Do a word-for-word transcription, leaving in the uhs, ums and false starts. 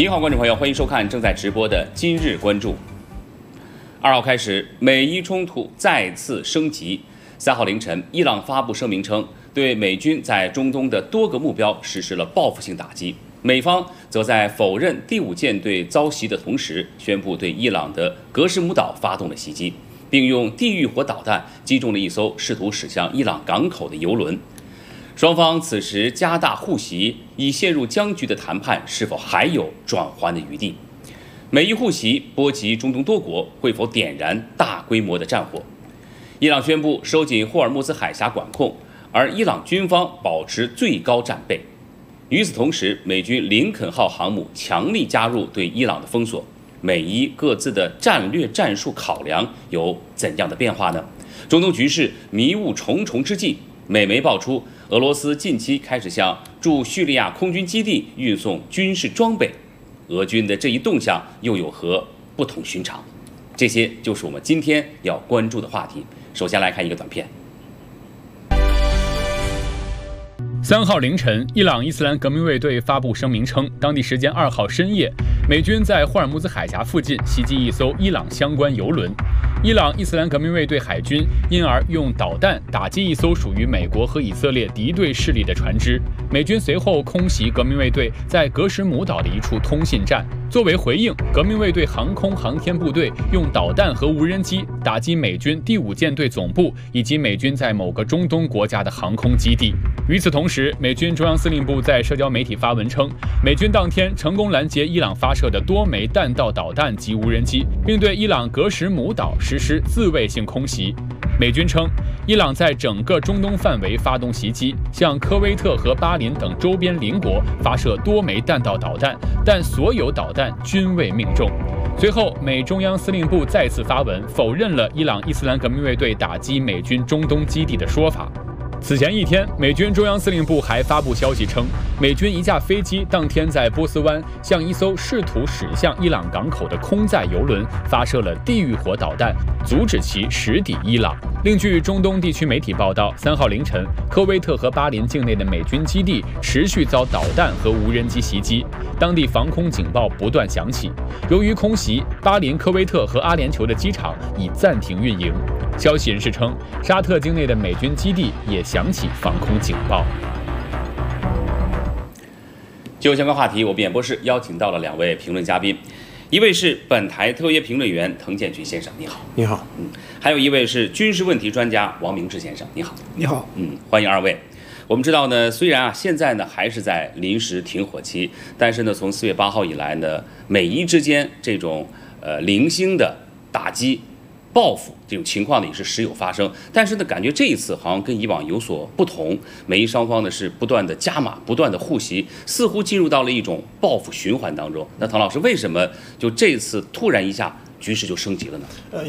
您好，观众朋友，欢迎收看正在直播的今日关注。二号开始，美伊冲突再次升级。三号凌晨，伊朗发布声明称，对美军在中东的多个目标实施了报复性打击。美方则在否认第五舰队遭袭的同时，宣布对伊朗的格什姆岛发动了袭击，并用地狱火导弹击中了一艘试图驶向伊朗港口的油轮。双方此时加大互袭，已陷入僵局的谈判是否还有转圜的余地？美伊互袭波及中东多国，会否点燃大规模的战火？伊朗宣布收紧霍尔木兹海峡管控，而伊朗军方保持最高战备。与此同时，美军林肯号航母强力加入对伊朗的封锁。美伊各自的战略战术考量有怎样的变化呢？中东局势迷雾重重之际，美媒爆出俄罗斯近期开始向驻叙利亚空军基地运送军事装备，俄军的这一动向又有何不同寻常？这些就是我们今天要关注的话题。首先来看一个短片。 三号凌晨，伊朗伊斯兰革命卫队发布声明称，当地时间二号深夜，美军在霍尔木兹海峡附近袭击一艘伊朗相关油轮。伊朗伊斯兰革命卫队海军因而用导弹打击一艘属于美国和以色列敌对势力的船只。美军随后空袭革命卫队在格什姆岛的一处通信站。作为回应，革命卫队航空航天部队用导弹和无人机打击美军第五舰队总部以及美军在某个中东国家的航空基地。与此同时，美军中央司令部在社交媒体发文称，美军当天成功拦截伊朗发射的多枚弹道导弹及无人机，并对伊朗格什姆岛实施自卫性空袭。美军称，伊朗在整个中东范围发动袭击，向科威特和巴林等周边邻国发射多枚弹道导弹，但所有导弹均未命中。随后，美中央司令部再次发文否认了伊朗伊斯兰革命卫队打击美军中东基地的说法。此前一天，美军中央司令部还发布消息称，美军一架飞机当天在波斯湾向一艘试图驶向伊朗港口的空载油轮发射了地狱火导弹，阻止其驶抵伊朗。另据中东地区媒体报道，三号凌晨，科威特和巴林境内的美军基地持续遭导弹和无人机袭击，当地防空警报不断响起。由于空袭，巴林、科威特和阿联酋的机场已暂停运营。消息人士称，沙特境内的美军基地也响起防空警报。 就相关话题，我们演播室邀请到了两位评论嘉宾，一位是本台特约评论员滕建群先生，你好。 你好。 嗯，还有一位是军事问题专家王明志先生，你好。 你好。 嗯，欢迎二位。我们知道呢，虽然啊现在呢还是在临时停火期，但是呢从四月八号以来呢，美伊之间这种呃零星的打击、报复这种情况呢也是时有发生，但是呢，感觉这一次好像跟以往有所不同，美伊双方呢是不断的加码，不断的互袭，似乎进入到了一种报复循环当中。那滕老师，为什么就这次突然一下局势就升级了呢？ 呃，